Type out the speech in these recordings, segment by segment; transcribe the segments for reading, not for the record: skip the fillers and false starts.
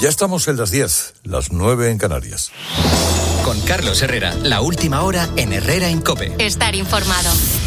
Ya estamos en las 10, las 9 en Canarias. Con Carlos Herrera, la última hora en Herrera en COPE. Estar informado.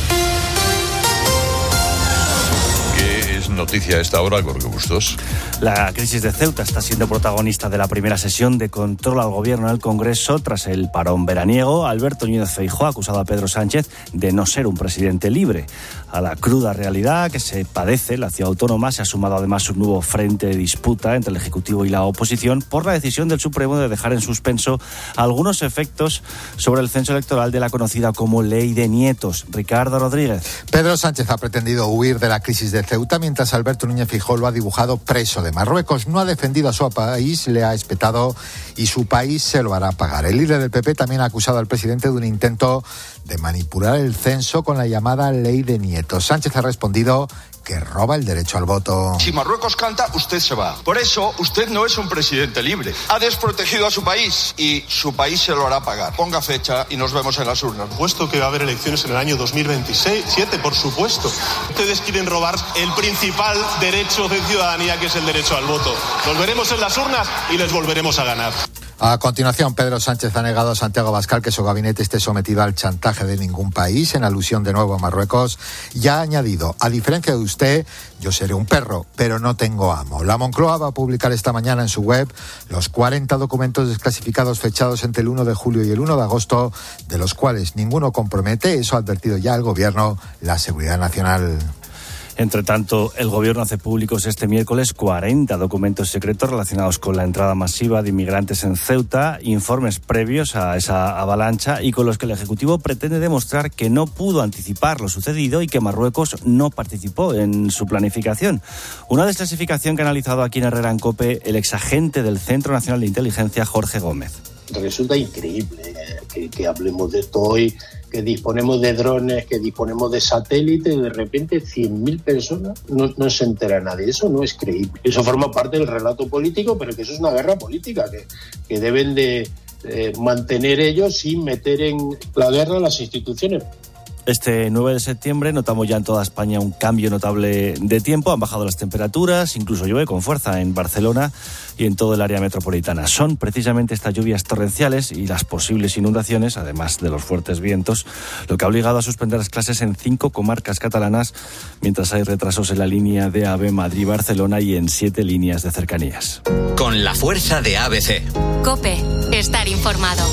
¿Qué es noticia a esta hora, Jorge Bustos? La crisis de Ceuta está siendo protagonista de la primera sesión de control al gobierno en el Congreso tras el parón veraniego. Alberto Núñez Feijóo ha acusado a Pedro Sánchez de no ser un presidente libre. A la cruda realidad que se padece, la ciudad autónoma se ha sumado además un nuevo frente de disputa entre el Ejecutivo y la oposición por la decisión del Supremo de dejar en suspenso algunos efectos sobre el censo electoral de la conocida como Ley de Nietos. Ricardo Rodríguez. Pedro Sánchez ha pretendido huir de la crisis de Ceuta, mientras Alberto Núñez Feijóo lo ha dibujado preso de Marruecos. No ha defendido a su país, le ha espetado y su país se lo hará pagar. El líder del PP también ha acusado al presidente de un intento de manipular el censo con la llamada Ley de Nietos. Sánchez ha respondido que roba el derecho al voto. Si Marruecos canta, usted se va. Por eso, usted no es un presidente libre. Ha desprotegido a su país y su país se lo hará pagar. Ponga fecha y nos vemos en las urnas. Por supuesto que va a haber elecciones en el año 2027, por supuesto. Ustedes quieren robar el principal derecho de ciudadanía, que es el derecho al voto. Nos veremos en las urnas y les volveremos a ganar. A continuación, Pedro Sánchez ha negado a Santiago Abascal que su gabinete esté sometido al chantaje de ningún país, en alusión de nuevo a Marruecos, y ha añadido: a diferencia de usted, yo seré un perro, pero no tengo amo. La Moncloa va a publicar esta mañana en su web los 40 documentos desclasificados fechados entre el 1 de julio y el 1 de agosto, de los cuales ninguno compromete, eso ha advertido ya el Gobierno, la seguridad nacional. Entre tanto, el Gobierno hace públicos este miércoles 40 documentos secretos relacionados con la entrada masiva de inmigrantes en Ceuta, informes previos a esa avalancha y con los que el Ejecutivo pretende demostrar que no pudo anticipar lo sucedido y que Marruecos no participó en su planificación. Una desclasificación que ha analizado aquí en Herrera en COPE el exagente del Centro Nacional de Inteligencia, Jorge Gómez. Resulta increíble que hablemos de esto hoy, que disponemos de drones, que disponemos de satélites, y de repente 100.000 personas no se entera nadie. Eso no es creíble. Eso forma parte del relato político, pero que eso es una guerra política que deben de mantener ellos sin meter en la guerra a las instituciones. Este 9 de septiembre notamos ya en toda España un cambio notable de tiempo. Han bajado las temperaturas, incluso llueve con fuerza en Barcelona y en todo el área metropolitana. Son precisamente estas lluvias torrenciales y las posibles inundaciones, además de los fuertes vientos, lo que ha obligado a suspender las clases en 5 comarcas catalanas, mientras hay retrasos en la línea de AVE Madrid-Barcelona y en 7 líneas de cercanías. Con la fuerza de ABC. COPE. Estar informado.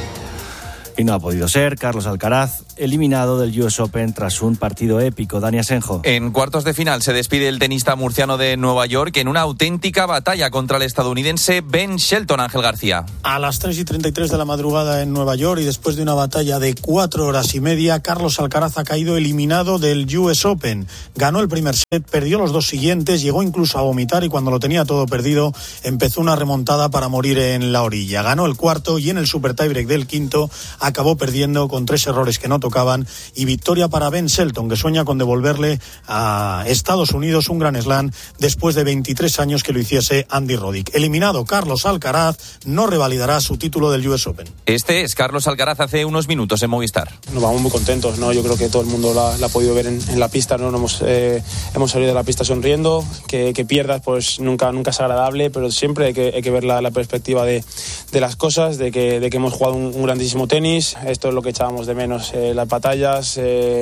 Y no ha podido ser. Carlos Alcaraz, eliminado del US Open tras un partido épico. Dani Asenjo. En cuartos de final se despide el tenista murciano de Nueva York en una auténtica batalla contra el estadounidense Ben Shelton. Ángel García. A las 3:33 de la madrugada en Nueva York y después de una batalla de 4 horas y media, Carlos Alcaraz ha caído eliminado del US Open. Ganó el primer set, perdió los 2 siguientes, llegó incluso a vomitar y cuando lo tenía todo perdido empezó una remontada para morir en la orilla. Ganó el cuarto y en el super tiebreak del quinto acabó perdiendo con 3 errores que no tocaban y victoria para Ben Shelton, que sueña con devolverle a Estados Unidos un Grand Slam después de 23 años que lo hiciese Andy Roddick. Eliminado Carlos Alcaraz, no revalidará su título del US Open. Este es Carlos Alcaraz hace unos minutos en Movistar. Nos vamos muy contentos, ¿no? Yo creo que todo el mundo la ha podido ver en la pista, ¿no? Hemos salido de la pista sonriendo, que pierdas pues nunca es agradable, pero siempre hay que ver la perspectiva de las cosas, de que hemos jugado un grandísimo tenis. Esto es lo que echábamos de menos, las batallas,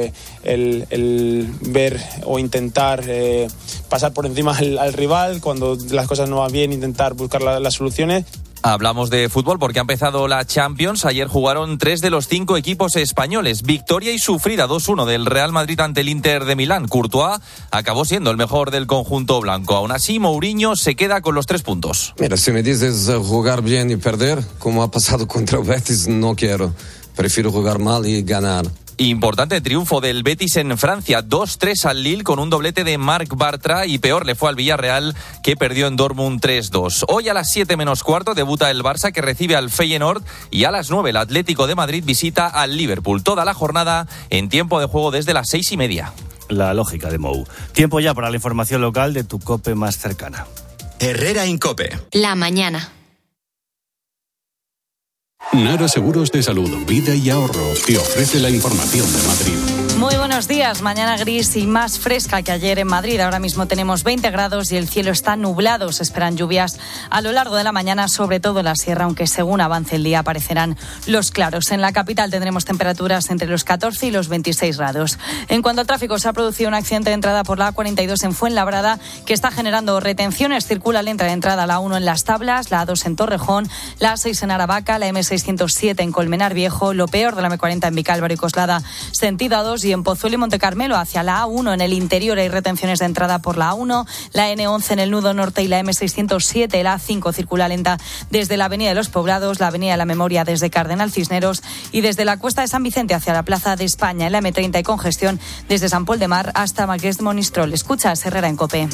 el ver o intentar pasar por encima al rival, cuando las cosas no van bien, intentar buscar las soluciones. Hablamos de fútbol porque ha empezado la Champions. Ayer jugaron 3 de los 5 equipos españoles. Victoria y sufrida 2-1 del Real Madrid ante el Inter de Milán. Courtois acabó siendo el mejor del conjunto blanco. Aún así, Mourinho se queda con los 3 puntos. Mira, si me dices jugar bien y perder, como ha pasado contra el Betis, no quiero. Prefiero jugar mal y ganar. Importante triunfo del Betis en Francia, 2-3 al Lille con un doblete de Marc Bartra y peor le fue al Villarreal, que perdió en Dortmund 3-2. Hoy a las 7:15 debuta el Barça, que recibe al Feyenoord, y a las 9 el Atlético de Madrid visita al Liverpool. Toda la jornada en tiempo de juego desde las 6:30. La lógica de Mou. Tiempo ya para la información local de tu COPE más cercana. Herrera en COPE. La mañana. Nara Seguros de Salud, Vida y Ahorro te ofrece la información de Madrid. Muy buenos días. Mañana gris y más fresca que ayer en Madrid. Ahora mismo tenemos 20 grados y el cielo está nublado. Se esperan lluvias a lo largo de la mañana, sobre todo en la sierra, aunque según avance el día aparecerán los claros. En la capital tendremos temperaturas entre los 14 y los 26 grados. En cuanto al tráfico, se ha producido un accidente de entrada por la A42 en Fuenlabrada que está generando retenciones. Circula lenta de entrada a la 1 en Las Tablas, la A2 en Torrejón, la A6 en Aravaca, la M607 en Colmenar Viejo, lo peor de la M40 en Vicálvaro y Coslada, sentido A2, y en Pozuelo y Montecarmelo hacia la A1 en el interior hay retenciones de entrada por la A1, la N11 en el nudo norte y la M607, la A5 circula lenta desde la Avenida de los Poblados, la Avenida de la Memoria desde Cardenal Cisneros y desde la Cuesta de San Vicente hacia la Plaza de España. En la M30 hay congestión desde San Pol de Mar hasta Marqués de Monistrol. Escucha Herrera en COPE.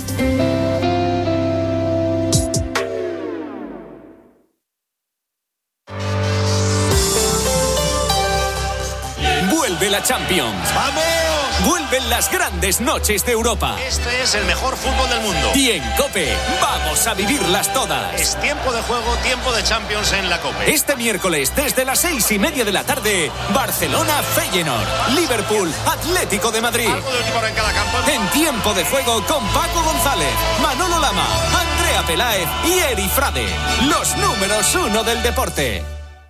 Vuelve la Champions. ¡Vamos! Vuelven las grandes noches de Europa. Este es el mejor fútbol del mundo. Y en COPE vamos a vivirlas todas. Es tiempo de juego, tiempo de Champions en la COPE. Este miércoles, desde las 6:30 de la tarde, Barcelona-Feyenoord, Liverpool-Atlético de Madrid. Algo de última hora en cada campo. En tiempo de juego con Paco González, Manolo Lama, Andrea Peláez y Eri Frade. Los números 1 del deporte.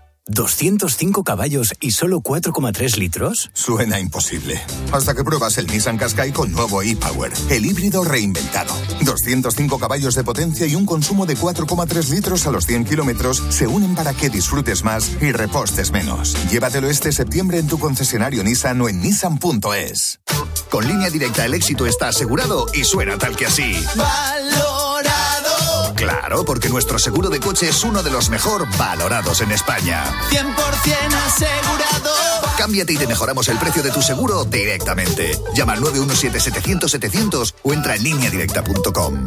¿205 caballos y solo 4,3 litros? Suena imposible. Hasta que pruebas el Nissan Qashqai con nuevo e-Power, el híbrido reinventado. 205 caballos de potencia y un consumo de 4,3 litros a los 100 kilómetros se unen para que disfrutes más y repostes menos. Llévatelo este septiembre en tu concesionario Nissan o en nissan.es. Con Línea Directa el éxito está asegurado y suena tal que así. ¡Valorado! Claro, porque nuestro seguro de coche es uno de los mejor valorados en España. 100% asegurado. Cámbiate y te mejoramos el precio de tu seguro directamente. Llama al 917-700-700 o entra en lineadirecta.com.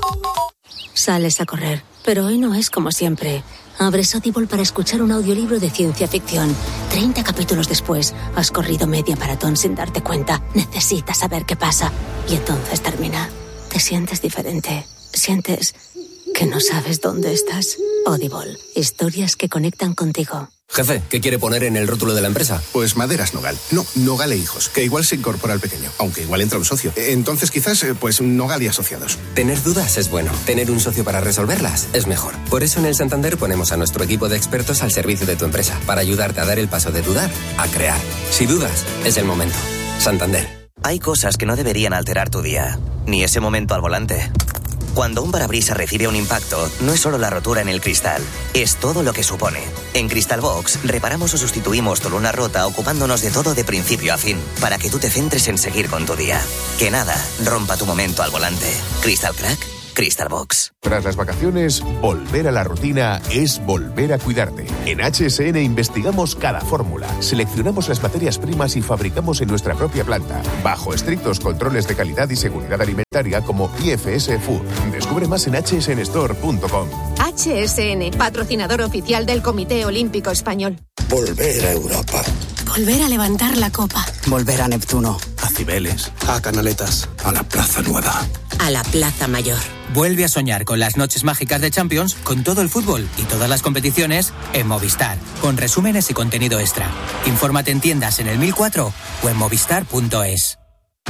Sales a correr, pero hoy no es como siempre. Abres Audible para escuchar un audiolibro de ciencia ficción. 30 capítulos después, has corrido media maratón sin darte cuenta. Necesitas saber qué pasa. Y entonces termina. Te sientes diferente. Sientes que no sabes dónde estás. Audible. Historias que conectan contigo. Jefe, ¿qué quiere poner en el rótulo de la empresa? Pues Maderas Nogal. No, Nogal e Hijos, que igual se incorpora al pequeño, aunque igual entra un socio. Entonces quizás, pues Nogal y Asociados. Tener dudas es bueno. Tener un socio para resolverlas es mejor. Por eso en el Santander ponemos a nuestro equipo de expertos al servicio de tu empresa, para ayudarte a dar el paso de dudar a crear. Si dudas, es el momento. Santander. Hay cosas que no deberían alterar tu día, ni ese momento al volante. Cuando un parabrisas recibe un impacto, no es solo la rotura en el cristal, es todo lo que supone. En Cristalbox reparamos o sustituimos tu luna rota ocupándonos de todo de principio a fin, para que tú te centres en seguir con tu día. Que nada rompa tu momento al volante. Crystal Crack, Cristalbox. Tras las vacaciones, volver a la rutina es volver a cuidarte. En HSN investigamos cada fórmula, seleccionamos las materias primas y fabricamos en nuestra propia planta, bajo estrictos controles de calidad y seguridad alimentaria como IFS Food. Descubre más en hsnstore.com. HSN, patrocinador oficial del Comité Olímpico Español. Volver a Europa. Volver a levantar la copa. Volver a Neptuno, a Cibeles, a Canaletas, a la Plaza Nueva. A la Plaza Mayor. Vuelve a soñar con las noches mágicas de Champions, con todo el fútbol y todas las competiciones en Movistar, con resúmenes y contenido extra. Infórmate en tiendas en el 1004 o en movistar.es.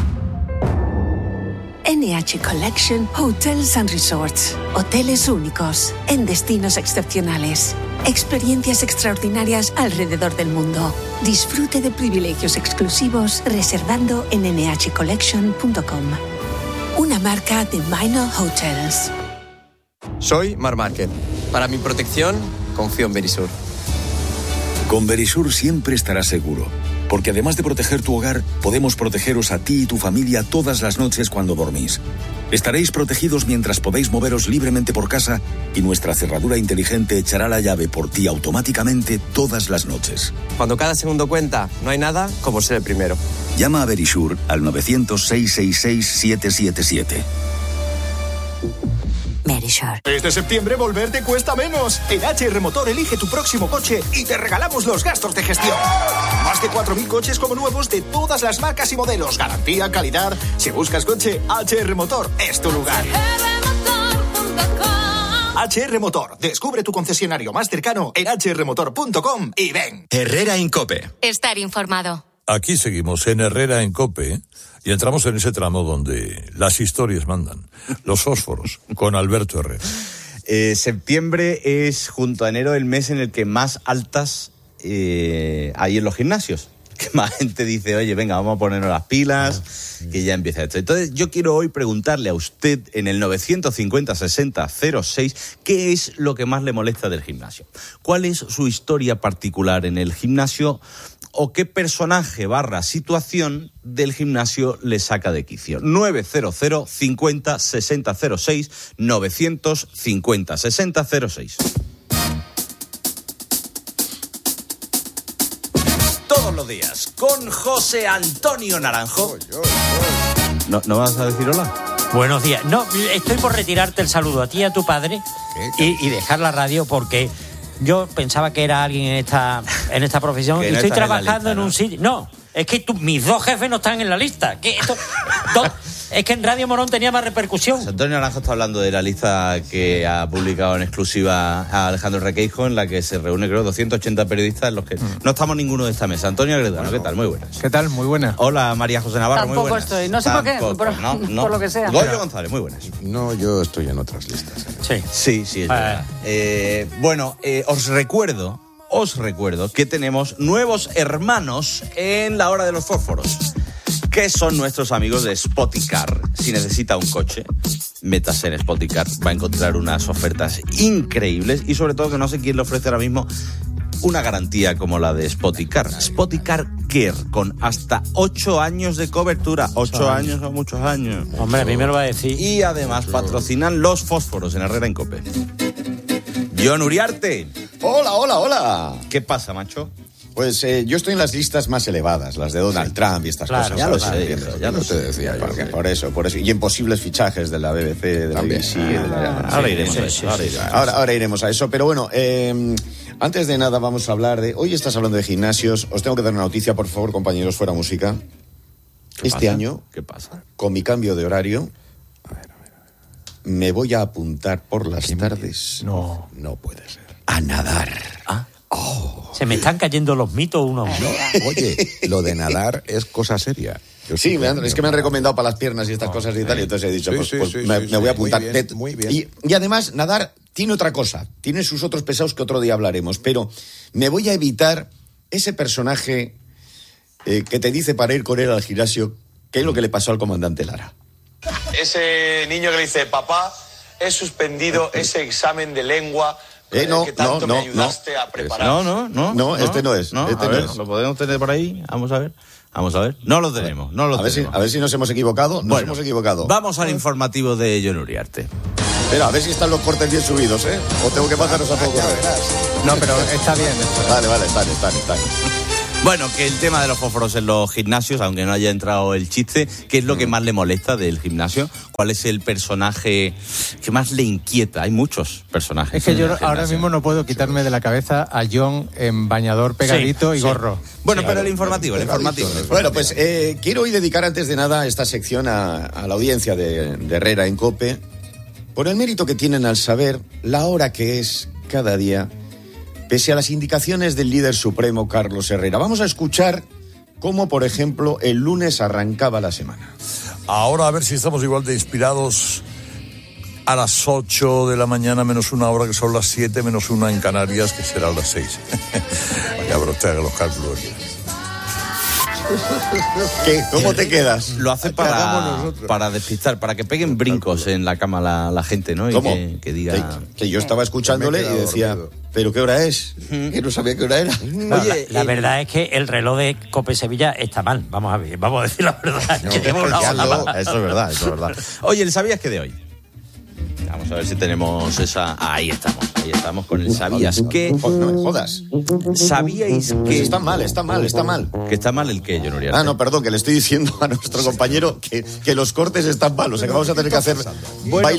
NH Collection Hotels and Resorts. Hoteles únicos, en destinos excepcionales. Experiencias extraordinarias alrededor del mundo. Disfrute de privilegios exclusivos reservando en nhcollection.com. Una marca de Minor Hotels. Soy Mar Márquez. Para mi protección, confío en Verisur. Con Verisur siempre estarás seguro, porque además de proteger tu hogar, podemos protegeros a ti y tu familia todas las noches cuando dormís. Estaréis protegidos mientras podéis moveros libremente por casa y nuestra cerradura inteligente echará la llave por ti automáticamente todas las noches. Cuando cada segundo cuenta, no hay nada como ser el primero. Llama a Verisur al 900-666-777. Verisur. Este septiembre volver te cuesta menos. En HR Motor elige tu próximo coche y te regalamos los gastos de gestión. Más de 4.000 coches como nuevos de todas las marcas y modelos. Garantía, calidad. Si buscas coche, HR Motor es tu lugar. HR Motor. Descubre tu concesionario más cercano en hrmotor.com y ven. Herrera en COPE. Estar informado. Aquí seguimos en Herrera en COPE y entramos en ese tramo donde las historias mandan. Los fósforos, con Alberto Herrera. Septiembre es, junto a enero, el mes en el que más altas hay en los gimnasios. Que más gente dice, oye, venga, vamos a ponernos las pilas, que ya empieza esto. Entonces, yo quiero hoy preguntarle a usted en el 950-60-06 qué es lo que más le molesta del gimnasio. ¿Cuál es su historia particular en el gimnasio? ¿O qué personaje / situación del gimnasio le saca de quicio? 900-50-60-06, 950-60-06. Todos los días, con José Antonio Naranjo. ¿No vas a decir hola? Buenos días. No, estoy por retirarte el saludo a ti y a tu padre y dejar la radio porque yo pensaba que era alguien en esta profesión y no estoy trabajando en un sitio. No, es que mis dos jefes no están en la lista. Es que en Radio Morón tenía más repercusión. Antonio Naranjo está hablando de la lista que ha publicado en exclusiva a Alejandro Requeijo, en la que se reúne, creo, 280 periodistas, en los que no estamos ninguno de esta mesa. Antonio Agredano, ¿qué tal? Muy buenas. ¿Qué tal? Muy buenas. Hola, María José Navarro, Tampoco muy buenas. Estoy, no sé por qué, por lo que sea. Goyo González, muy buenas. No, yo estoy en otras listas. Sí, es verdad. Os recuerdo que tenemos nuevos hermanos en la hora de los fósforos, que son nuestros amigos de Spoticar. Si necesita un coche, métase en Spoticar, va a encontrar unas ofertas increíbles y sobre todo que no sé quién le ofrece ahora mismo una garantía como la de Spoticar. Spoticar Care, con hasta 8 años de cobertura. 8 años son muchos años. Hombre, a mí me lo va a decir. Y además patrocinan los fósforos en Herrera en COPE. John Uriarte. Hola. ¿Qué pasa, macho? Pues yo estoy en las listas más elevadas, las de Donald Trump y estas cosas. Ya lo sé, ya lo te decía. Por eso. Y en posibles fichajes de la BBC, de la BBC. Ahora iremos a eso. Pero bueno, antes de nada vamos a hablar de... Hoy estás hablando de gimnasios. Os tengo que dar una noticia, por favor, compañeros, fuera música. Este año, ¿qué pasa? Con mi cambio de horario, me voy a apuntar por las tardes. No puede ser. A nadar. Se me están cayendo los mitos uno a uno. Oye, lo de nadar es cosa seria. Sí, es que me han recomendado para las piernas y estas cosas y tal, y entonces he dicho, me voy a apuntar. Muy bien. Y además, nadar tiene otra cosa, tiene sus otros pesados que otro día hablaremos, pero me voy a evitar ese personaje que te dice para ir con él al gimnasio, que es lo que le pasó al comandante Lara. Ese niño que le dice, papá, he suspendido ese examen de lengua que tanto me ayudaste a preparar. No, este no es. ¿Lo podemos tener por ahí? Vamos a ver. No lo tenemos, A ver si nos hemos equivocado. Hemos equivocado. Vamos al informativo de John Uriarte. Espera, a ver si están los cortes bien subidos, ¿eh? O tengo que pasaros a poco. No, pero está bien. Vale, están. Bueno, que el tema de los fósforos en los gimnasios, aunque no haya entrado el chiste, ¿qué es lo que más le molesta del gimnasio? ¿Cuál es el personaje que más le inquieta? Hay muchos personajes. Es que yo ahora mismo no puedo quitarme de la cabeza a John en bañador pegadito y gorro. Bueno, pero el informativo. Bueno, pues quiero hoy dedicar antes de nada esta sección a la audiencia de Herrera en COPE, por el mérito que tienen al saber la hora que es cada día, pese a las indicaciones del líder supremo Carlos Herrera. Vamos a escuchar cómo, por ejemplo, el lunes arrancaba la semana. Ahora a ver si estamos igual de inspirados a las 8 de la mañana menos una hora, que son las 7 menos una en Canarias, que será a las 6. Ya, pero usted haga los cálculos. ¿Qué? ¿Cómo te quedas? Lo hace para despistar, para que peguen brincos en la cama la gente, ¿no? ¿Cómo? Y que diga... Que yo estaba escuchándole y decía, ¿pero qué hora es? Que no sabía qué hora era. Oye, la verdad es que el reloj de COPE Sevilla está mal. Vamos a decir la verdad. Eso es verdad. Oye, ¿el sabías que de hoy? Vamos a ver si tenemos esa... Ahí estamos con el ¿sabías que? No me jodas. ¿Sabíais que...? Está mal. ¿Que está mal el qué, John Uriarte? No, perdón, que le estoy diciendo a nuestro compañero que los cortes están malos, que vamos a tener que hacer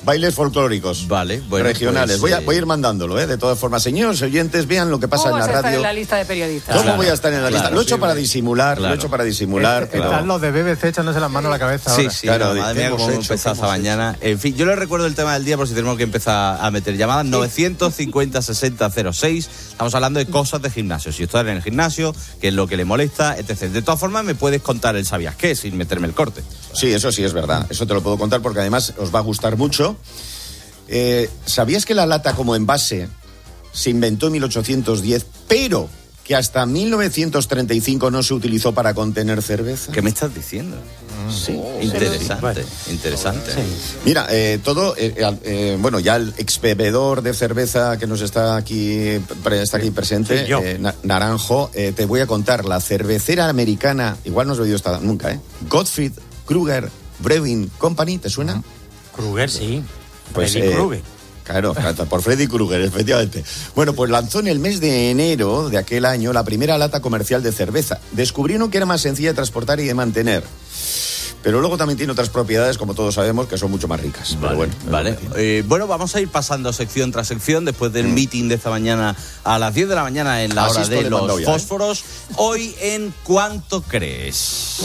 Bailes folclóricos. Vale, bueno, regionales. Pues, voy a ir mandándolo, de todas formas. Señores oyentes, vean lo que pasa en la radio. ¿Cómo vas a estar en la lista de periodistas? ¿Cómo voy a estar en la lista? Lo he hecho para disimular, Están los de BBC echándose las manos a la cabeza ahora. Sí, claro. Madre mía, cómo empezado esta mañana. En fin, yo les recuerdo el tema del día por si tenemos que empezar a meter llamadas. 950-60-06. Estamos hablando de cosas de gimnasio. Si estás en el gimnasio, qué es lo que le molesta, etc. De todas formas, me puedes contar el ¿sabías qué? Sin meterme el corte. Sí, eso sí es verdad. Eso te lo puedo contar porque además os va a gustar mucho. ¿Sabías que la lata como envase se inventó en 1810, pero que hasta 1935 no se utilizó para contener cerveza? ¿Qué me estás diciendo? Sí. Interesante. Sí. Mira, bueno, ya el ex bebedor de cerveza que nos está aquí presente, Naranjo, te voy a contar, la cervecera americana, igual no has oído esta nunca, Gottfried Kruger Brewing Company, ¿te suena? Kruger, sí. Pues, Freddy Krueger. Claro, por Freddy Krueger, efectivamente. Bueno, pues lanzó en el mes de enero de aquel año la primera lata comercial de cerveza. Descubrieron que era más sencilla de transportar y de mantener. Pero luego también tiene otras propiedades, como todos sabemos, que son mucho más ricas. Bueno, vamos a ir pasando sección tras sección después del meeting de esta mañana a las 10 de la mañana en la hora de los fósforos. Hoy en ¿Cuánto crees?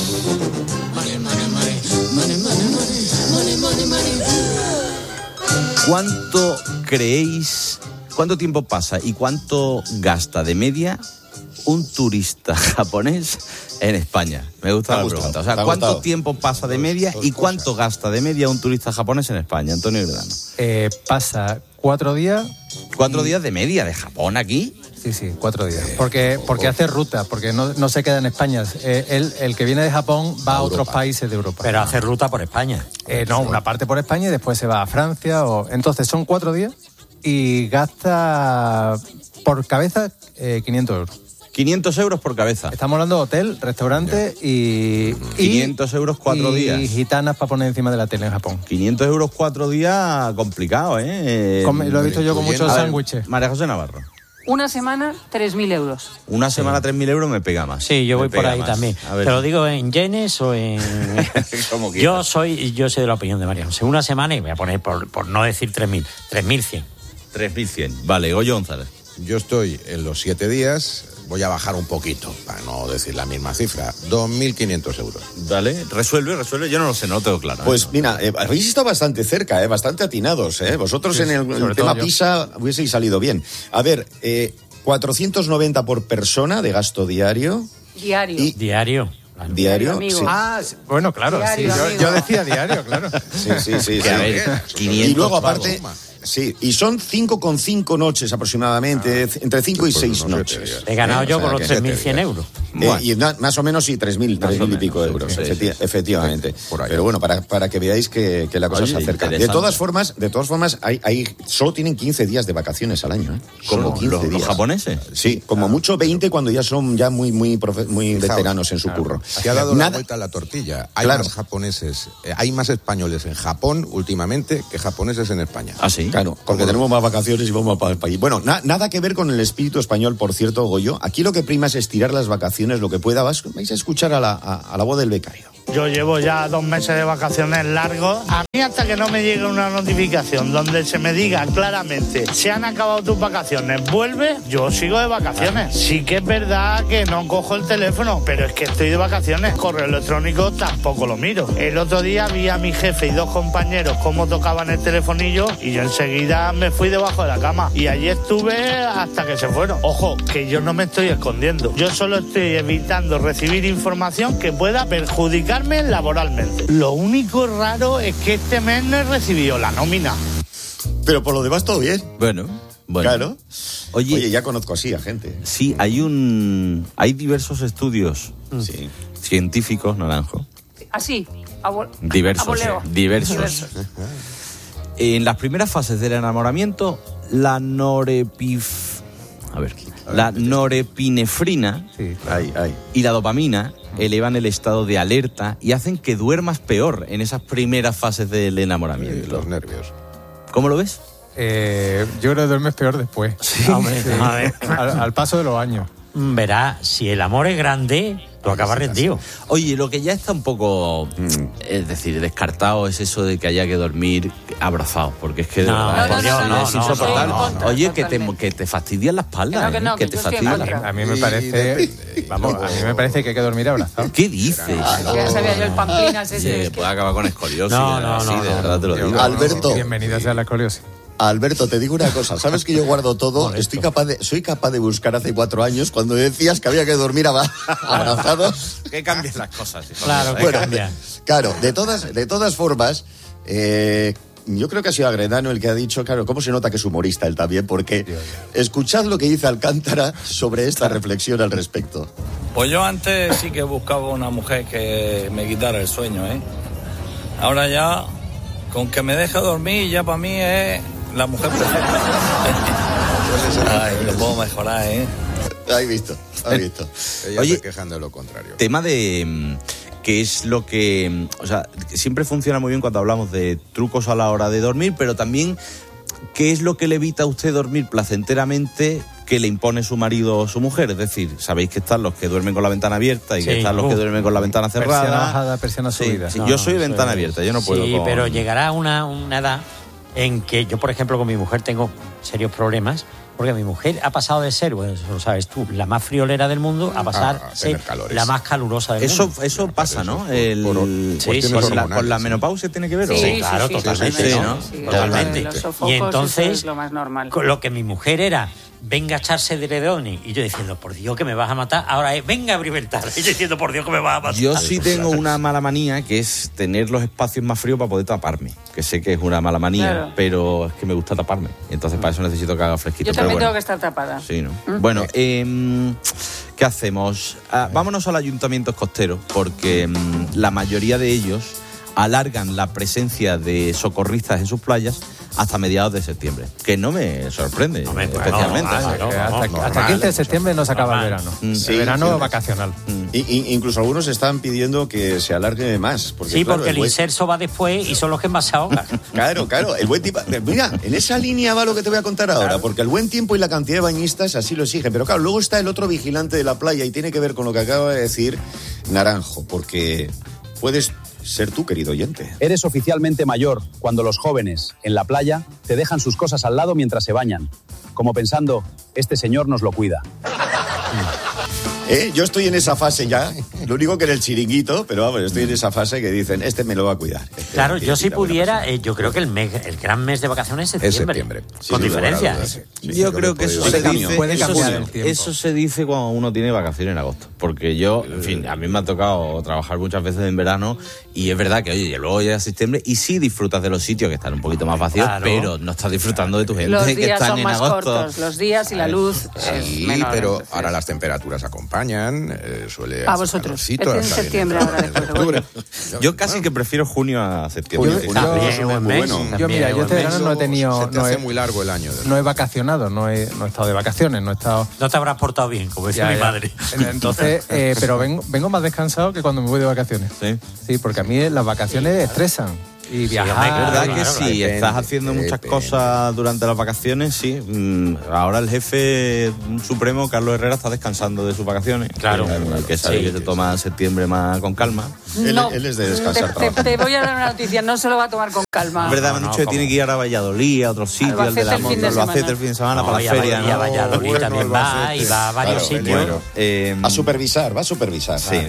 ¿Cuánto creéis? ¿Cuánto tiempo pasa y cuánto gasta de media un turista japonés en España? Me gusta la pregunta. O sea, ¿cuánto tiempo pasa de media y cuánto gasta de media un turista japonés en España? Antonio Gredano. Pasa 4 días. ¿4 días de media de Japón aquí? Sí, 4 días. Porque hace ruta, porque no se queda en España. El que viene de Japón va a otros países de Europa. Pero hace ruta por España. No, una parte por España y después se va a Francia. Entonces son 4 días y gasta por cabeza 500 euros. 500 euros por cabeza. Estamos hablando de hotel, restaurante y 500 euros 4 días. Y gitanas para poner encima de la tele en Japón. 500 euros 4 días, complicado, Lo he visto yo con muchos sándwiches. María José Navarro. Una semana, 3.000 euros. Una semana, 3.000 euros me pega más. Sí, yo voy por ahí también. Te lo digo en yenes o en... yo soy de la opinión de María José. Una semana y voy a poner, por no decir 3.000, 3.100. 3.100. Vale, Goyo González. Yo estoy en los 7 días... Voy a bajar un poquito, para no decir la misma cifra. 2.500 euros. Vale, resuelve. Yo no lo sé, no lo tengo claro. Pues mira, habéis estado bastante cerca, bastante atinados. Vosotros en el tema Pisa hubieseis salido bien. A ver, 490 por persona de gasto diario. Diario. ¿Diario? Sí. Bueno, claro. Diario, sí, yo decía diario, claro. Sí. A ver, 500 y luego aparte... Sí, y son 5,5 noches aproximadamente, entre 5 y 6 noches. He ganado yo con los 3.100 euros. Y más o menos, sí, 3.000 y pico euros, efectivamente. Pero bueno, para que veáis que la cosa se acerca. De todas formas, solo tienen 15 días de vacaciones al año. ¿Como 15 días? ¿Los japoneses? Sí, como mucho 20 cuando ya son muy veteranos en su curro. Se ha dado la vuelta a la tortilla. Hay más japoneses, hay más españoles en Japón últimamente que japoneses en España. ¿Ah, sí? Claro, porque tenemos más vacaciones y vamos para el país. Bueno, nada que ver con el espíritu español, por cierto, Goyo. Aquí lo que prima es estirar las vacaciones lo que pueda. Vais a escuchar a la voz del becario. Yo llevo ya 2 meses de vacaciones largos. A mí hasta que no me llegue una notificación donde se me diga claramente se han acabado tus vacaciones, vuelve, yo sigo de vacaciones. Sí que es verdad que no cojo el teléfono, pero es que estoy de vacaciones. Correo electrónico tampoco lo miro. El otro día vi a mi jefe y 2 compañeros cómo tocaban el telefonillo y yo enseguida me fui debajo de la cama. Y allí estuve hasta que se fueron. Ojo, que yo no me estoy escondiendo. Yo solo estoy evitando recibir información que pueda perjudicar laboralmente. Lo único raro es que este mes no he recibido la nómina. Pero por lo demás todo bien. Bueno. Claro. Oye, ya conozco así a gente. Sí, hay diversos estudios científicos, Naranjo. Así. Diversos. En las primeras fases del enamoramiento, la norepinefrina y la dopamina elevan el estado de alerta y hacen que duermas peor en esas primeras fases del enamoramiento. Los nervios. ¿Cómo lo ves? Yo creo que duermes peor después. Sí. A ver. Al paso de los años. Verá, si el amor es grande, Tú acabas rendido. Oye, lo que ya está un poco, es decir, descartado es eso de que haya que dormir abrazados, porque es que de verdad es insoportable. Oye, que te fastidian la espalda, que te fastidian. A mí me parece, a mí me parece que hay que dormir abrazado. ¿Qué dices? Ya sabía yo el pamplinas ese. Se puede acabar con escoliosis. De verdad te lo digo. Alberto. Bienvenido sea la escoliosis. Alberto, te digo una cosa, sabes que yo guardo todo, soy capaz de buscar hace 4 años cuando decías que había que dormir abrazados. Que cambien las cosas. Claro, que cambian. Claro, de todas formas, yo creo que ha sido Agredano el que ha dicho, claro, cómo se nota que es humorista él también, porque escuchad lo que dice Alcántara sobre esta reflexión al respecto. Pues yo antes sí que buscaba una mujer que me quitara el sueño, ¿eh? Ahora ya, con que me deje dormir, ya para mí es la mujer perfecta. Ay, lo puedo mejorar, ¿eh? Has visto. Ella Oye, está quejando de lo contrario. Tema de que es lo que, o sea, siempre funciona muy bien cuando hablamos de trucos a la hora de dormir, pero también qué es lo que le evita a usted dormir placenteramente que le impone su marido o su mujer. Es decir, sabéis que están los que duermen con la ventana abierta y que están los que duermen con la ventana cerrada. Persiana bajada, persiana subida. Sí, yo soy de ventana abierta, yo no puedo. Sí, pero llegará una edad en que yo, por ejemplo, con mi mujer tengo serios problemas, porque mi mujer ha pasado de ser, pues lo sabes tú, la más friolera del mundo, a pasar a ser la más calurosa del mundo. Eso pasa, ¿no? Con la menopausia tiene que ver. Sí, claro, totalmente. Totalmente. Los sofocos, y entonces, eso es lo más normal. con lo que mi mujer era, venga a echarse de redoni, y yo diciendo, por Dios que me vas a matar, ahora es, venga a abrirme el tarde, y yo diciendo, por Dios que me vas a matar. Yo sí tengo una mala manía, que es tener los espacios más fríos para poder taparme, que sé que es una mala manía, pero es que me gusta taparme, entonces para eso necesito que haga fresquito. Yo también tengo que estar tapada. Sí, ¿no? Bueno, ¿qué hacemos? Vámonos al ayuntamientos costeros, porque la mayoría de ellos alargan la presencia de socorristas en sus playas hasta mediados de septiembre, que no me sorprende especialmente. Hasta 15 de septiembre no se acaba el verano. El verano vacacional. Incluso algunos están pidiendo que se alargue más. Porque, sí, claro, porque el inserso va después y son los que más se ahogan. Claro, el buen tiempo. Mira, en esa línea va lo que te voy a contar ahora, porque el buen tiempo y la cantidad de bañistas así lo exigen. Pero claro, luego está el otro vigilante de la playa y tiene que ver con lo que acaba de decir Naranjo, porque puedes ser tú, querido oyente. Eres oficialmente mayor cuando los jóvenes en la playa te dejan sus cosas al lado mientras se bañan, como pensando, este señor nos lo cuida. Yo estoy en esa fase ya, lo único que en el chiringuito, pero vamos, estoy en esa fase que dicen, este me lo va a cuidar. Claro, yo si pudiera, yo creo que el gran mes de vacaciones es septiembre. Con diferencia. Yo creo que eso se dice, eso se dice cuando uno tiene vacaciones en agosto, porque yo, en fin, a mí me ha tocado trabajar muchas veces en verano y es verdad que, oye, luego llega septiembre y sí disfrutas de los sitios que están un poquito más vacíos, pero no estás disfrutando de tu gente los que días están son en más agosto. Cortos, los días y la luz sí, menor, pero entonces ahora las temperaturas acompañan, suele a vosotros. Es en septiembre ahora después de octubre. Yo casi que prefiero junio a septiembre. Yo mira, yo este verano no he tenido, se te hace muy largo el año. No he vacacionado, no he estado de vacaciones, no te habrás portado bien, como decía mi madre. Entonces, pero vengo más descansado que cuando me voy de vacaciones. Sí, porque a mí las vacaciones estresan. Y viajar. Es verdad que sí, estás haciendo muchas cosas durante las vacaciones, sí. Ahora el jefe supremo, Carlos Herrera, está descansando de sus vacaciones. Claro. Que sabe que se toma septiembre más con calma. No, él es de descansar. Te voy a dar una noticia, no se lo va a tomar con calma. Es verdad, me han dicho que tiene que ir a Valladolid, a otro sitio, al de la Albacete el fin de semana para la feria. Y a Valladolid también va, y va a varios sitios. A supervisar, va a supervisar. Sí.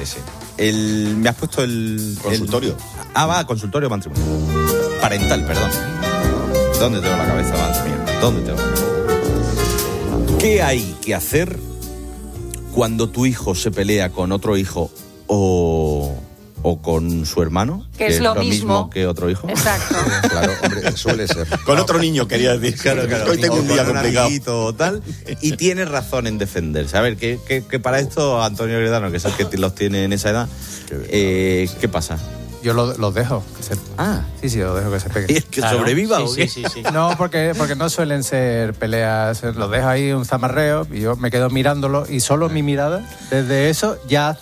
Me has puesto el consultorio. Consultorio matrimonio. Parental, perdón. ¿Dónde tengo la cabeza, madre mía? ¿Dónde tengo la cabeza? ¿Qué hay que hacer cuando tu hijo se pelea con otro hijo o con su hermano? Que es lo mismo que otro hijo. Exacto. Claro, hombre, suele ser. Con otro niño, quería decir. Claro. Hoy tengo un día complicado. O tal, y tiene razón en defenderse. A ver, que para esto Antonio Gredano, que es el que los tiene en esa edad, ¿qué pasa? Yo los dejo. Sí, los dejo que se peguen. ¿Y es que sobreviva o qué? Sí. No, porque no suelen ser peleas. Los dejo ahí un zamarreo y yo me quedo mirándolo y solo mi mirada, desde eso, ya hace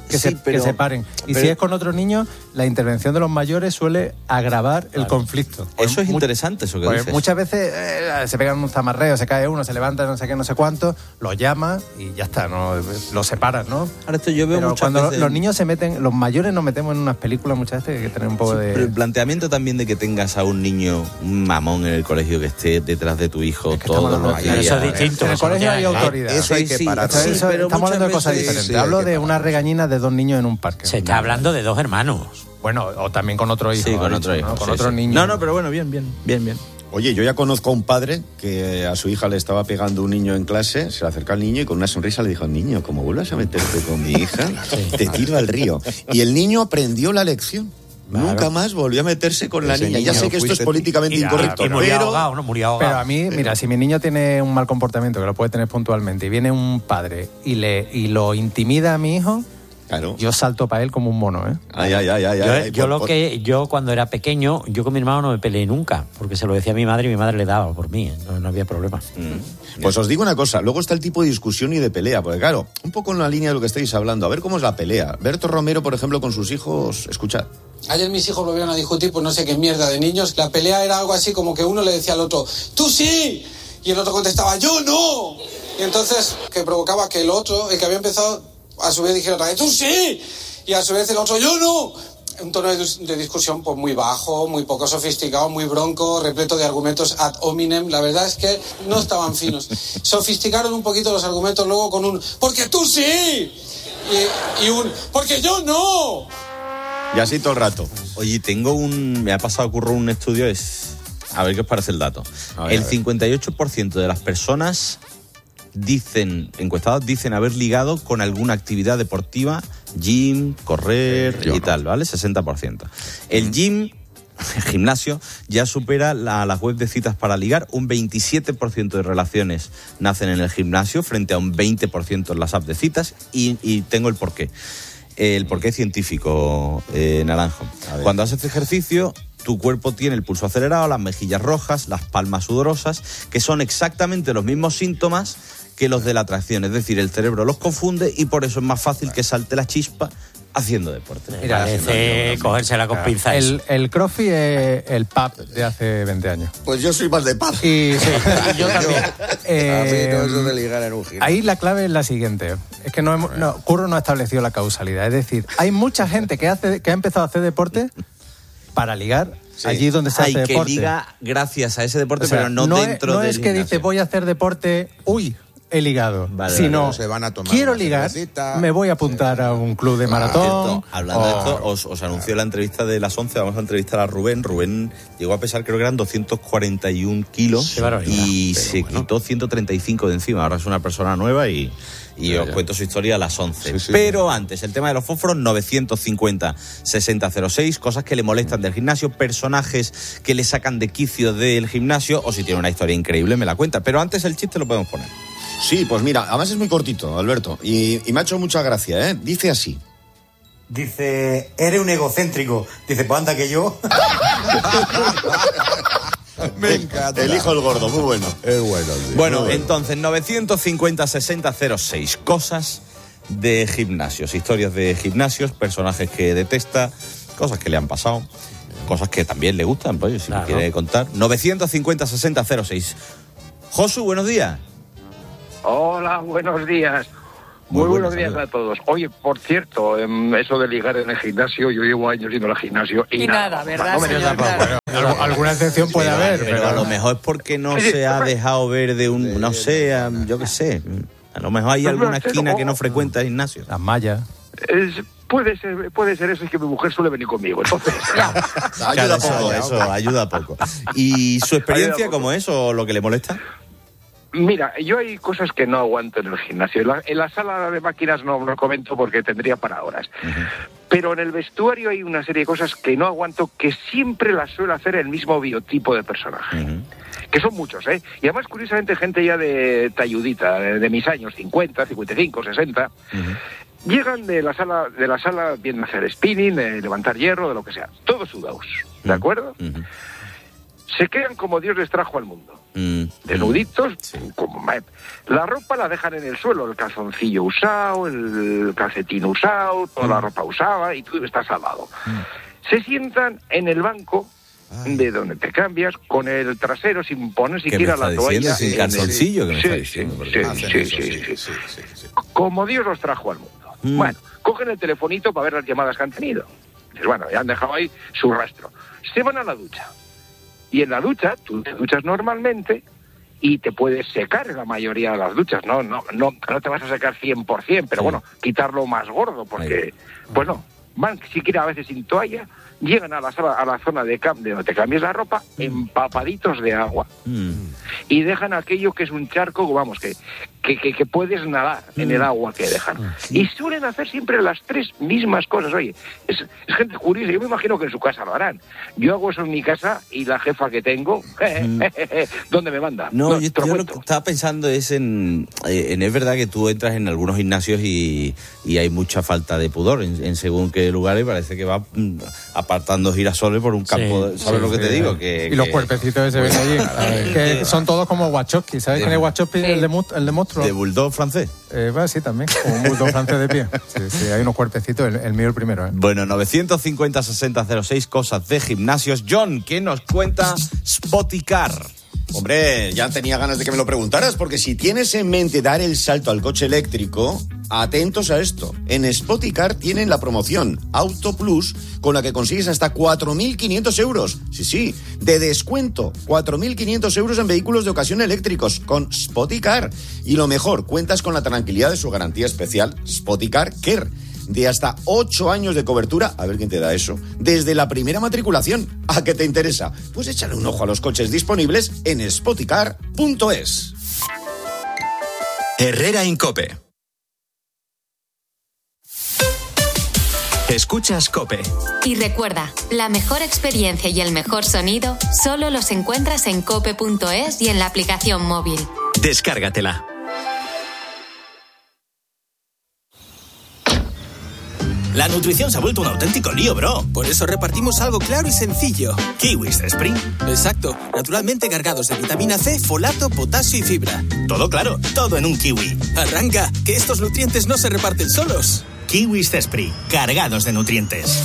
que se paren. Y si es con otro niño, la intervención de los mayores suele agravar el conflicto. Eso es interesante, eso que dices. Muchas veces se pegan un zamarreo, se cae uno, se levanta no sé qué, no sé cuánto, lo llama y ya está, ¿no? Lo separan, ¿no? Ahora esto yo veo pero muchas cuando veces... los niños se meten, los mayores nos metemos en unas películas muchas veces que hay que tener un poco de... Pero el planteamiento también de que tengas a un niño, un mamón en el colegio que esté detrás de tu hijo todos los días. Eso es distinto. En el colegio hay autoridad. Eso hay que parar. Estamos hablando de cosas diferentes. Hablo de una regañina de dos niños en un parque. Se está hablando de dos hermanos. Bueno, o también con otro hijo. Sí, con otro hijo. ¿no? Con otro niño. No, pero bueno, bien. Oye, yo ya conozco a un padre que a su hija le estaba pegando un niño en clase, se le acerca al niño y con una sonrisa le dijo: niño, como vuelvas a meterte con mi hija, te tiro al río. Y el niño aprendió la lección. Claro. Nunca más volvió a meterse con la niña. Ya sé que esto es políticamente incorrecto, pero a mí, mira, si mi niño tiene un mal comportamiento, que lo puede tener puntualmente, y viene un padre y lo intimida a mi hijo, claro, yo salto para él como un mono, ¿eh? Yo cuando era pequeño, yo con mi hermano no me peleé nunca, porque se lo decía a mi madre y mi madre le daba por mí, no había problema. Pues os digo una cosa, luego está el tipo de discusión y de pelea, porque claro, un poco en la línea de lo que estáis hablando, a ver cómo es la pelea. Berto Romero, por ejemplo, con sus hijos, escuchad. Ayer mis hijos volvieron a discutir por no sé qué mierda de niños. La pelea era algo así como que uno le decía al otro: ¡tú sí! Y el otro contestaba: ¡yo no! Y entonces, que provocaba que el otro, el que había empezado, a su vez dijera otra vez: ¡tú sí! Y a su vez el otro: ¡yo no! Un tono de discusión pues muy bajo, muy poco sofisticado, muy bronco, repleto de argumentos ad hominem. La verdad es que no estaban finos. Sofisticaron un poquito los argumentos luego con un «porque tú sí» y un «porque yo no». Y así todo el rato. Oye, me ha pasado, Curro, un estudio, a ver qué os parece el dato. El 58% de las personas encuestados dicen haber ligado con alguna actividad deportiva, gym, correr y tal, ¿vale? 60%. El gym, el gimnasio, ya supera las web de citas para ligar. Un 27% de relaciones nacen en el gimnasio frente a un 20% en las apps de citas y tengo el porqué. El porqué científico, Naranjo. Cuando haces ejercicio, tu cuerpo tiene el pulso acelerado, las mejillas rojas, las palmas sudorosas, que son exactamente los mismos síntomas que los de la atracción. Es decir, el cerebro los confunde y por eso es más fácil que salte la chispa haciendo deporte. Mira, parece cogérsela con pinzas. El crossfit es el pub de hace 20 años. Pues yo soy más de pub. Y sí, yo también. A mí no eso de ligar en un gimnasio. Ahí la clave es la siguiente. Es que Curro no ha establecido la causalidad. Es decir, hay mucha gente que ha empezado a hacer deporte para ligar. Sí. Allí donde se hace deporte. Hay que liga gracias a ese deporte, o sea, pero no dentro del No es que gimnasio. dice voy a hacer deporte, he ligado, sino se van a tomar quiero ligar, me voy a apuntar a un club de maratón. Hablando de esto, os anunció la entrevista de las 11, vamos a entrevistar a Rubén. Rubén llegó a pesar, creo que eran 241 kilos y se quitó 135 de encima. Ahora es una persona nueva y os cuento su historia a las 11. Pero antes, el tema de los fósforos, 950-6006, cosas que le molestan del gimnasio, personajes que le sacan de quicio del gimnasio, o si tiene una historia increíble me la cuenta. Pero antes el chiste lo podemos poner. Sí, pues mira, además es muy cortito, Alberto, y me ha hecho mucha gracia, ¿eh? Dice así. Dice, eres un egocéntrico. Dice, pues anda que yo. Me encanta. El hijo del gordo, muy bueno. Es bueno, sí. Bueno, entonces, 950-6006, cosas de gimnasios, historias de gimnasios, personajes que detesta, cosas que le han pasado, cosas que también le gustan, pues, si me quiere contar. 950-6006. Josu, buenos días. Hola, buenos días. Muy buenos días a todos. Oye, por cierto, eso de ligar en el gimnasio, yo llevo años yendo al gimnasio y nada, ¿verdad, señor? Bueno, alguna excepción puede haber, pero a lo mejor es porque no se ha dejado ver de un, no sé, yo qué sé. A lo mejor hay alguna esquina que no frecuenta el gimnasio. Las mallas. Puede ser eso, es que mi mujer suele venir conmigo, entonces... Ayuda poco, eso ayuda poco. ¿Y su experiencia cómo es o lo que le molesta? Mira, yo hay cosas que no aguanto en el gimnasio. En la sala de máquinas no lo comento porque tendría para horas. Pero en el vestuario hay una serie de cosas que no aguanto, que siempre las suele hacer el mismo biotipo de personaje. Que son muchos, ¿eh? Y además, curiosamente, gente ya de talludita, de mis años, 50, 55, 60... Llegan de la sala, vienen a hacer spinning, levantar hierro, de lo que sea. Todos sudados, ¿de acuerdo? se quedan como Dios les trajo al mundo. Desnuditos, como la ropa la dejan en el suelo, el calzoncillo usado, el calcetín usado, toda la ropa usada, y tú estás al lado. Se sientan en el banco de donde te cambias, con el trasero sin poner siquiera la toalla. Sin calzoncillo, que me está diciendo. Sí. Como Dios los trajo al mundo. Bueno, cogen el telefonito para ver las llamadas que han tenido. Dices, bueno, ya han dejado ahí su rastro. Se van a la ducha. Y en la ducha, tú te duchas normalmente y te puedes secar en la mayoría de las duchas. No te vas a secar 100%, pero bueno, quitarlo más gordo, porque, pues no, van siquiera a veces sin toalla, llegan a la zona de donde te cambias la ropa, empapaditos de agua. Y dejan aquello que es un charco, vamos, que puedes nadar en el agua que dejan. Y suelen hacer siempre las tres mismas cosas. Oye, es gente curiosa. Yo me imagino que en su casa lo harán. Yo hago eso en mi casa y la jefa que tengo, ¿dónde me manda? No, yo lo que estaba pensando es es verdad que tú entras en algunos gimnasios y hay mucha falta de pudor en según qué lugares. Parece que va apartando girasoles por un campo. ¿Sabes lo que te digo? Y los cuerpecitos que se ven allí, que son todos como Wachowski. ¿Sabes quién es Wachowski? El de monstruo. ¿De bulldog francés? Sí, también, como un bulldog francés de pie. Sí, hay unos cuerpecitos, el mío el primero. Bueno, 950-6006, cosas de gimnasios. John, ¿qué nos cuenta Spoticar? Hombre, ya tenía ganas de que me lo preguntaras, porque si tienes en mente dar el salto al coche eléctrico, atentos a esto. En Spoticar tienen la promoción Auto Plus, con la que consigues hasta 4.500 euros. Sí, de descuento. 4.500 euros en vehículos de ocasión eléctricos con Spoticar. Y lo mejor, cuentas con la tranquilidad de su garantía especial Spoticar Care, de hasta 8 años de cobertura, a ver quién te da eso, desde la primera matriculación. ¿A qué te interesa? Pues échale un ojo a los coches disponibles en spoticar.es. Herrera en COPE. Escuchas COPE. Y recuerda, la mejor experiencia y el mejor sonido solo los encuentras en cope.es y en la aplicación móvil. Descárgatela. La nutrición se ha vuelto un auténtico lío, bro. Por eso repartimos algo claro y sencillo. Kiwis Spring. Exacto. Naturalmente cargados de vitamina C, folato, potasio y fibra. Todo claro, todo en un kiwi. Arranca, que estos nutrientes no se reparten solos. Kiwis Esprit, cargados de nutrientes.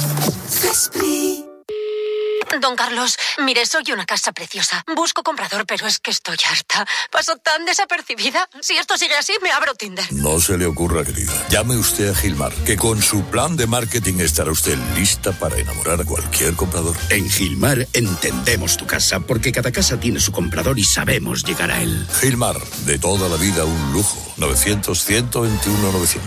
Don Carlos, mire, soy una casa preciosa. Busco comprador, pero es que estoy harta. Paso tan desapercibida. Si esto sigue así, me abro Tinder. No se le ocurra, querida. Llame usted a Gilmar, que con su plan de marketing estará usted lista para enamorar a cualquier comprador. En Gilmar entendemos tu casa, porque cada casa tiene su comprador y sabemos llegar a él. Gilmar, de toda la vida un lujo. 900-121-900.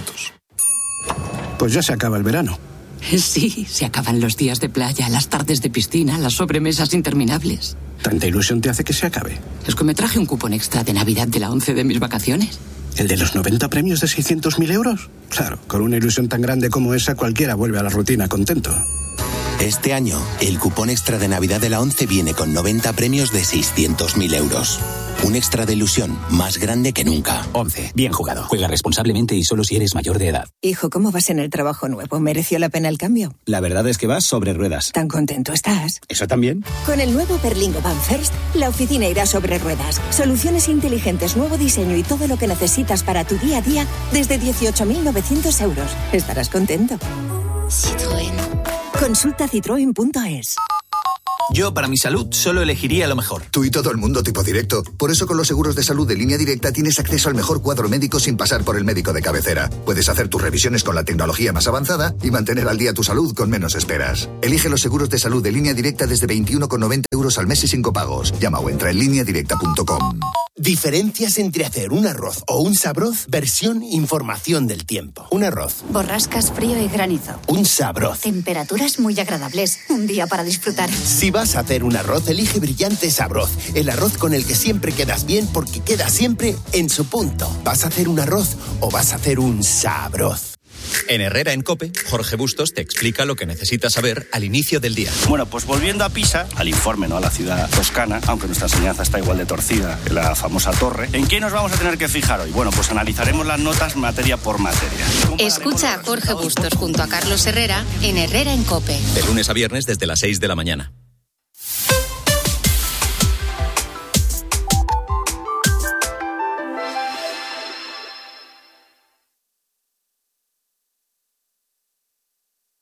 Pues ya se acaba el verano. Sí, se acaban los días de playa, las tardes de piscina, las sobremesas interminables. ¿Tanta ilusión te hace que se acabe? Es que me traje un cupón extra de Navidad de la 11 de mis vacaciones. ¿El de los 90 premios de 600.000 euros? Claro, con una ilusión tan grande como esa, cualquiera vuelve a la rutina contento. Este año, el cupón extra de Navidad de la 11 viene con 90 premios de 600.000 euros. Un extra de ilusión más grande que nunca. 11. Bien jugado. Juega responsablemente y solo si eres mayor de edad. Hijo, ¿cómo vas en el trabajo nuevo? ¿Mereció la pena el cambio? La verdad es que vas sobre ruedas. ¿Tan contento estás? ¿Eso también? Con el nuevo Berlingo Van First, la oficina irá sobre ruedas. Soluciones inteligentes, nuevo diseño y todo lo que necesitas para tu día a día desde 18.900 euros. Estarás contento. Citroën. Consulta citroen.es. Yo, para mi salud, solo elegiría lo mejor. Tú y todo el mundo tipo directo. Por eso con los seguros de salud de Línea Directa tienes acceso al mejor cuadro médico sin pasar por el médico de cabecera. Puedes hacer tus revisiones con la tecnología más avanzada y mantener al día tu salud con menos esperas. Elige los seguros de salud de Línea Directa desde 21,90 euros al mes y sin copagos. Llama o entra en lineadirecta.com. Diferencias entre hacer un arroz o un sabroz, versión información del tiempo. Un arroz. Borrascas, frío y granizo. Un sabroz. Temperaturas muy agradables. Un día para disfrutar. Si vas a hacer un arroz, elige Brillante Sabroz. El arroz con el que siempre quedas bien porque queda siempre en su punto. ¿Vas a hacer un arroz o vas a hacer un sabroz? En Herrera en COPE, Jorge Bustos te explica lo que necesitas saber al inicio del día. Bueno, pues volviendo a Pisa, al informe, ¿no? A la ciudad toscana, aunque nuestra enseñanza está igual de torcida que la famosa torre. ¿En qué nos vamos a tener que fijar hoy? Bueno, pues analizaremos las notas materia por materia. Escucha a Jorge Bustos junto a Carlos Herrera en Herrera en COPE. De lunes a viernes desde las 6 de la mañana.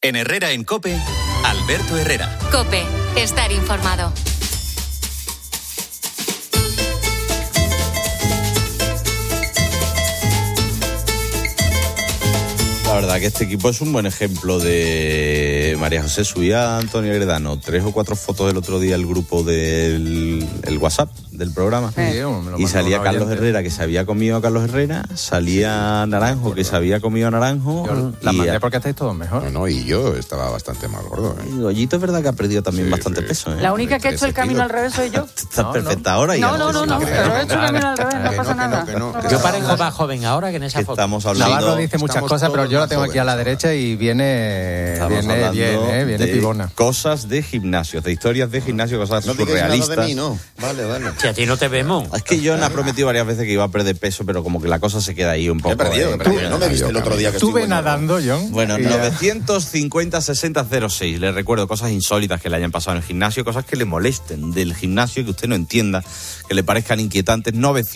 En Herrera en COPE, Alberto Herrera. COPE, estar informado. La verdad que este equipo es un buen ejemplo de María José. Subía a Antonio Gredano 3 o 4 fotos el otro día al grupo del WhatsApp del programa. Y salía Carlos Herrera, que se había comido a Carlos Herrera, salía Naranjo, que se había comido a Naranjo. La mandé porque estáis todos mejor. No, y yo estaba bastante más gordo. Y Goyito es verdad que ha perdido también bastante peso. La única que ha hecho el camino al revés soy yo. Estás perfecta ahora. No, pero he hecho el camino al revés, no pasa nada. Yo parezco más joven ahora que en esa foto. Estamos hablando, Navarro dice muchas cosas, pero yo la tengo aquí a la derecha y viene bien, pibona. Cosas de gimnasio, de historias de gimnasio, cosas surrealistas. No de mí, no. Vale. Si a ti no te vemos. Es que John ha prometido varias veces que iba a perder peso, pero como que la cosa se queda ahí un poco. He perdido. No me viste el otro día que estuve nadando, John. Bueno, 950-60-06. Le recuerdo cosas insólitas que le hayan pasado en el gimnasio, cosas que le molesten del gimnasio, que usted no entienda, que le parezcan inquietantes.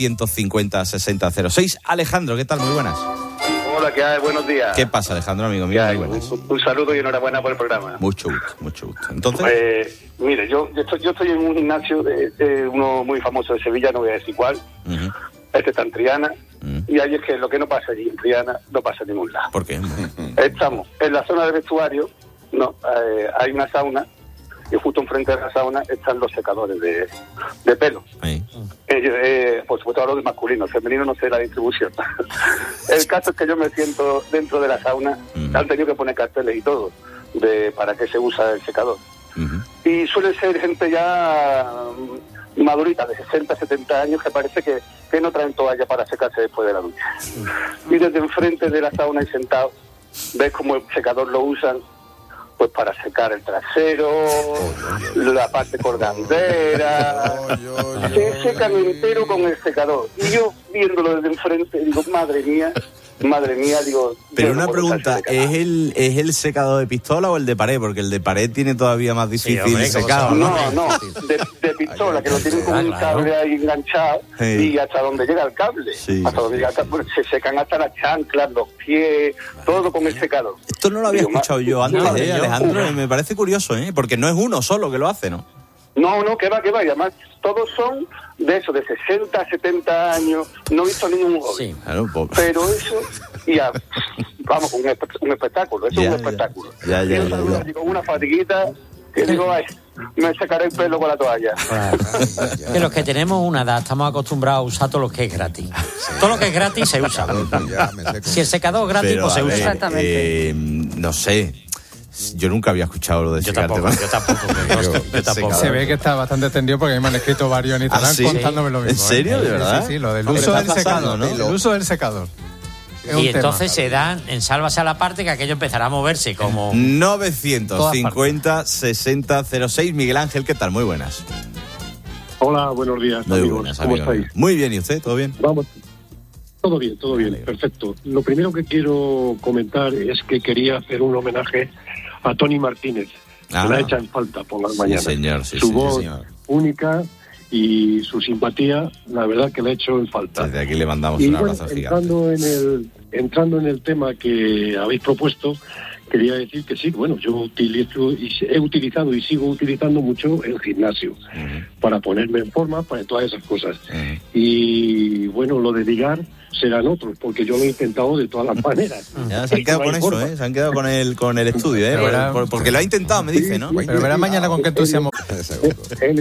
950-60-06. Alejandro, ¿qué tal? Muy buenas. Hola, ¿qué hay? Buenos días. ¿Qué pasa, Alejandro, amigo mío? Muy buenas. Un saludo y enhorabuena por el programa. Mucho gusto. Entonces... mire, yo estoy en un gimnasio de uno muy famoso de Sevilla, no voy a decir cuál. Este está en Triana. Y ahí es que lo que no pasa allí en Triana no pasa en ningún lado. ¿Por qué? Estamos en la zona de vestuario, hay una sauna, y justo enfrente de la sauna están los secadores de pelo. Por supuesto hablo de masculino, femenino no sé la distribución. El caso es que yo me siento dentro de la sauna, han tenido que poner carteles y todo de para qué se usa el secador. Y suele ser gente ya madurita, de 60, 70 años, que parece que no traen toalla para secarse después de la ducha. Y desde enfrente de la sauna y sentado, ves como el secador lo usan pues para secar el trasero, la parte colgandera, se secan entero con el secador. Y yo, viéndolo desde enfrente, digo, madre mía, digo... Pero una pregunta, ¿es el secador de pistola o el de pared? Porque el de pared tiene todavía más difícil secado, ¿no? No, de pistola, que lo tienen con un cable ahí enganchado y hasta donde llega el cable. Hasta donde llega el cable, se secan hasta las chanclas, los pies, todo con el secador. Esto no lo había escuchado yo antes, Alejandro, me parece curioso, porque no es uno solo que lo hace, ¿no? No, que va, y además todos son de eso, de 60, 70 años, no he visto ningún joven. Sí, claro, pero eso, ya, vamos, un espectáculo, eso es un espectáculo. Ya. Con una fatiguita, que digo, ay, me sacaré el pelo con la toalla. Que los que tenemos una edad estamos acostumbrados a usar todo lo que es gratis. Todo lo que es gratis se usa. Si el secador es gratis, pues se usa. Exactamente. No sé. Yo nunca había escuchado lo de secarte. Yo tampoco. Se ve que está bastante extendido porque me han escrito varios en Instagram contándome lo mismo. ¿En serio? ¿De verdad? Sí, lo del uso del secador, ¿no? El uso del secador. Y entonces se dan en sálvase a la parte que aquello empezará a moverse como... 950-60-06. Miguel Ángel, ¿qué tal? Muy buenas. Hola, buenos días, muy amigos. Buenas, ¿Cómo amigo. estáis? Muy bien, ¿y usted? ¿Todo bien? Vamos. Todo bien, perfecto. Lo primero que quiero comentar es que quería hacer un homenaje a Tony Martínez, que la echa en falta por las mañanas. Señor, su voz única y su simpatía, la verdad que la he hecho en falta. Desde aquí le mandamos un abrazo gigante. Entrando en el tema que habéis propuesto, quería decir que sí, bueno, yo he utilizado y sigo utilizando mucho el gimnasio para ponerme en forma, para todas esas cosas. Y bueno, lo de ligar serán otros, porque yo lo he intentado de todas las maneras. Ya se han quedado con eso, se han quedado con el estudio, porque lo ha intentado, me dice, ¿no? Pero verás mañana con qué entusiasmo.